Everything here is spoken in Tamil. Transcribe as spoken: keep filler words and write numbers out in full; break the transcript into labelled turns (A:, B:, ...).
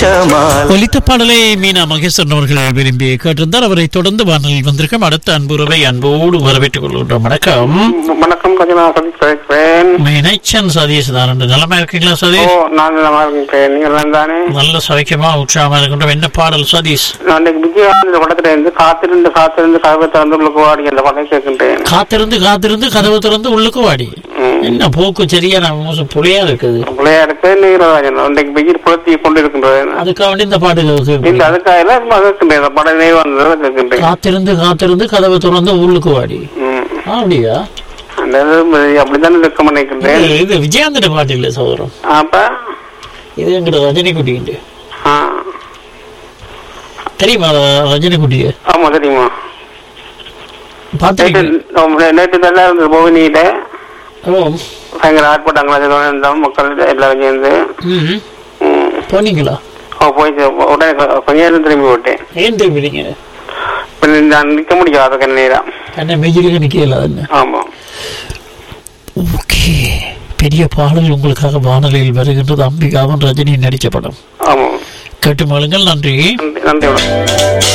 A: ஒலித்த பாடலை மீனா மகேஸ்வரன் அவர்கள் விரும்பி கேட்டிருந்தார். அவரை தொடர்ந்து வானலில் வந்திருக்கும் அடுத்த அன்புறவை அன்போடு வரவேற்றுக் கொள்கின்றோம். வணக்கம்.
B: வணக்கம்.
A: மீனாட்சன் சதீஷ் தான். நலமா இருக்கீங்களா சதீஷ்?
B: நான் நலமா இருக்கேன். நீங்க எல்லாம் தானே?
A: நல்ல சௌக்கியமா உற்சாகமா இருக்கின்றோம். என்ன பாடல் சதீஷ்?
B: நான் விஜயகாந்த் படத்துல இருந்து காத்திருந்து காத்திருந்து கதவை திறந்து உள்ளுக்கு வாடி அந்த படம் கேட்கின்றேன்.
A: காத்திருந்து காத்திருந்து கதவை திறந்து உள்ளுக்கு வாடி. என்ன போக்கு சரியான புளியா இருக்குது.
B: புளியா இருக்கு. நீராஜன் இன்றைக்கு வெயில் புலத்தி கொண்டு இருக்கின்றது. அதுக்காக வேண்டி இந்த பாட்டு இல்ல, அதுக்காக படம் வந்தது.
A: காத்திருந்து காத்திருந்து கதவை திறந்து உள்ளுக்கு வாடி. அப்படியா?
B: அப்படித்தான் இருக்க நினைக்கின்றேன்.
A: இது விஜயகாந்த பாட்டு இல்ல சகோதரம்.
B: அப்ப
A: இது எங்கிட்ட ரஜினி குட்டி தெரியுமா? ரஜினி குட்டிய?
B: ஆமா தெரியுமா. நேற்று நல்லா இருந்தது போவினியில. பயங்கர ஆட்பட்டாங்களா மக்கள் எல்லாரும் சேர்ந்து.
A: போனீங்களா?
B: போயிட்டு உடனே கொஞ்ச நேரம் திரும்பி விட்டேன்.
A: ஏன் திரும்பிட்டீங்க?
B: நான் நிக்க முடியாது கண்ணீரா.
A: என்ன மெஜிலுக்கு நிக்கல?
B: ஆமா.
A: ஓகே. பெரிய பாடல் உங்களுக்காக வானொலியில் வருகின்றது. அம்பிகாவும் ரஜினி நடிச்ச படம்.
B: ஆமா.
A: கேட்டு மாளுங்கள். நன்றி.
B: நன்றி.